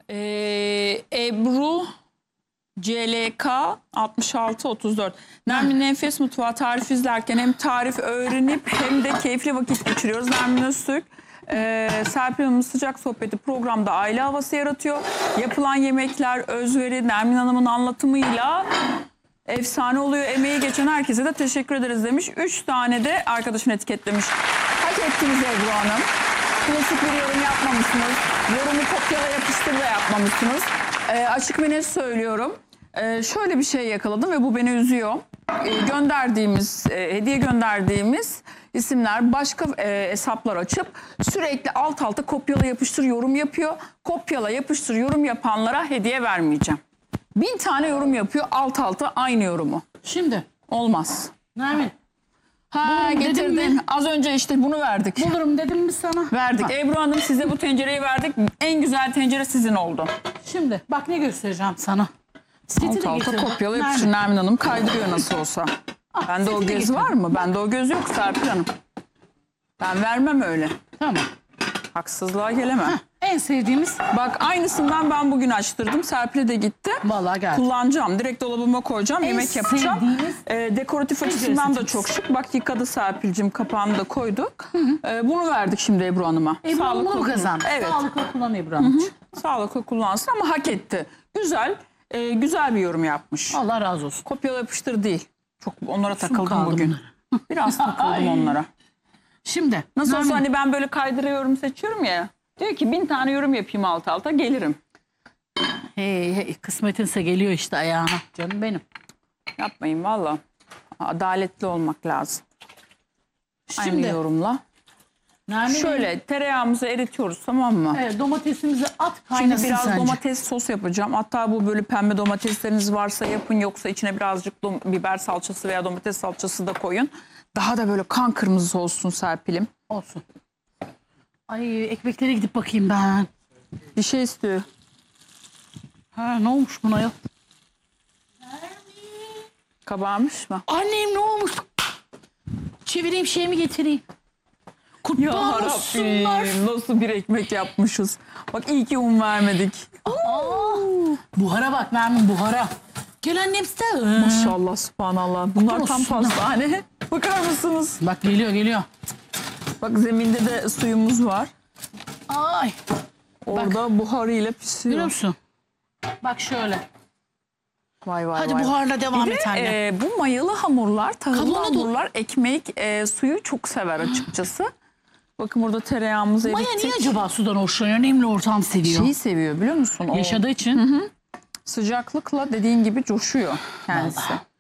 Ebru CLK 6634. Nermin Enfes Mutfağı tarif izlerken hem tarif öğrenip hem de keyifli vakit geçiriyoruz. Nermin Öztürk, Serpil Hanım'ın sıcak sohbeti programda aile havası yaratıyor. Yapılan yemekler özveri, Nermin Hanım'ın anlatımıyla efsane oluyor. Emeği geçen herkese de teşekkür ederiz demiş. 3 tane de arkadaşın etiketlemiş. Hak ettiniz Ebru Hanım. Klasik bir yorum yapmamışsınız. Yorumu kopyala yapıştır da yapmamışsınız. Açık ve net söylüyorum. Şöyle bir şey yakaladım ve bu beni üzüyor. Hediye gönderdiğimiz isimler başka hesaplar açıp sürekli alt alta kopyala yapıştır yorum yapıyor. Kopyala yapıştır yorum yapanlara hediye vermeyeceğim. 1000 tane yorum yapıyor alt alta aynı yorumu. Şimdi. Olmaz. Nermin. Ha getirdin. Az önce işte bunu verdik. Bulurum dedim mi sana? Verdik. Ha. Ebru Hanım size bu tencereyi verdik. En güzel tencere sizin oldu. Şimdi bak ne göstereceğim sana. Alt alta kopyala yapıştır. Nermin Hanım kaydırıyor nasıl olsa. Bende o göz var mı? Bende o göz yok Serpil Hanım. Ben vermem öyle. Tamam. Haksızlığa gelemem. Heh, en sevdiğimiz. Bak aynısından ben bugün açtırdım. Serpil'e de gitti. Vallahi geldi. Kullanacağım. Direkt dolabıma koyacağım. En yemek yapacağım. Dekoratif açısından da çok şık. Bak yıkadı Serpil'cim. Kapağını da koyduk. Bunu verdik şimdi Ebru Hanım'a. Ebru Hanım bunu kazandı. Evet. Sağlıklı kullan Ebru Hanım. Sağlıklı kullansın ama hak etti. Güzel. Güzel bir yorum yapmış. Allah razı olsun. Kopyala yapıştır değil. Çok onlara takıldım kaldı bugün. Biraz takıldım onlara. Şimdi. Nasıl olsa hani ben böyle kaydırıyorum seçiyorum ya. Diyor ki 1000 tane yorum yapayım alt alta gelirim. Hey, kısmetinse geliyor işte ayağına. Canım benim. Yapmayın valla. Adaletli olmak lazım. Aynı Şimdi. yorumla. Nermin. Şöyle tereyağımızı eritiyoruz tamam mı? Evet, domatesimizi at Şimdi kaynasın biraz sence. domates sos yapacağım. Hatta bu böyle pembe domatesleriniz varsa yapın. Yoksa içine birazcık biber salçası veya domates salçası da koyun. Daha da böyle kan kırmızısı olsun Serpil'im. Olsun. Ay ekmeklere gidip bakayım ben. Bir şey istiyor. Ha ne olmuş buna ya? Kabarmış mı? Annem ne olmuş? Çevireyim şey mi getireyim? Kutlu Ya olsunlar. Rabbim nasıl bir ekmek yapmışız. Bak iyi ki un vermedik. Buhara bak Nermin buhara. Gel annem sen. Maşallah subhanallah. Bunlar tam olsun. pastane. Bakar mısınız? Bak geliyor. Bak zeminde de suyumuz var. Ay. Orada buharıyla pişiyor. Görüyor musun? Bak şöyle. Vay vay Hadi vay. buharla devam Bir et anne. de bu mayalı hamurlar, tahıllı Kabuğuna hamurlar, ekmek, suyu çok sever açıkçası. Bakın burada tereyağımızı Maya erittik. niye acaba sudan hoşlanıyor? Nemli ortam seviyor. Şeyi seviyor biliyor musun? O Yaşadığı için. sıcaklıkla dediğin gibi coşuyor kendisi. Vallahi.